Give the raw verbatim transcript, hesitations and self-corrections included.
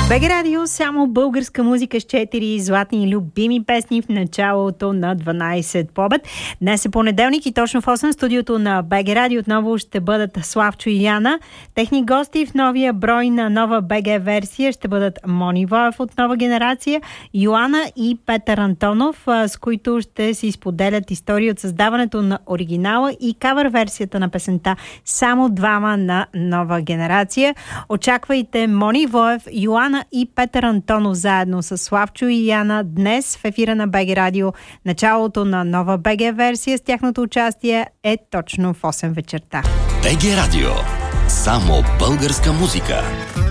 БГ Радио, само българска музика с четири златни и любими песни в началото на дванайсет по обед. Днес е понеделник и точно в осем студиото на БГ Радио отново ще бъдат Славчо и Яна. Техни гости в новия брой на нова БГ версия ще бъдат Мони Воев от Нова генерация, Йоана и Петър Антонов, с които ще си споделят истории от създаването на оригинала и кавър версията на песента "Само двама" на Нова генерация. Очаквайте Мони Воев, Йоана и Петър Антонов заедно с Славчо и Яна днес в ефира на БГ Радио. Началото на нова БГ версия с тяхното участие е точно в осем вечерта. БГ Радио. Само българска музика.